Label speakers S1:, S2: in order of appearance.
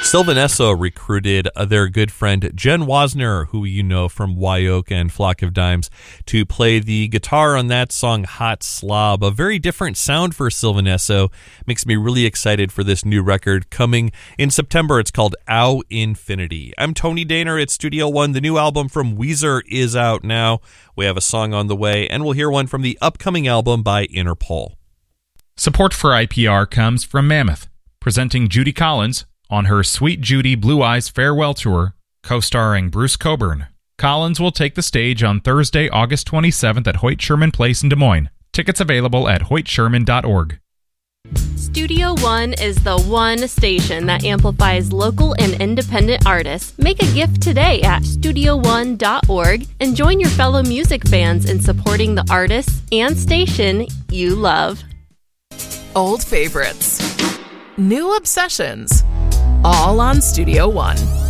S1: Sylvan Esso recruited their good friend Jen Wasner, who you know from Wyoke and Flock of Dimes, to play the guitar on that song Hot Slob. A very different sound for Sylvan Esso. Makes me really excited for this new record coming in September. It's called Ow Infinity. I'm Tony Daner at Studio One. The new album from Weezer is out now. We have a song on the way, and we'll hear one from the upcoming album by Interpol.
S2: Support for IPR comes from Mammoth, presenting Judy Collins on her Sweet Judy Blue Eyes Farewell Tour, co-starring Bruce Coburn. Collins will take the stage on Thursday, August 27th at Hoyt Sherman Place in Des Moines. Tickets available at hoytsherman.org.
S3: Studio One is the one station that amplifies local and independent artists. Make a gift today at studio1.org and join your fellow music fans in supporting the artists and station you love.
S4: Old favorites, new obsessions, all on Studio One.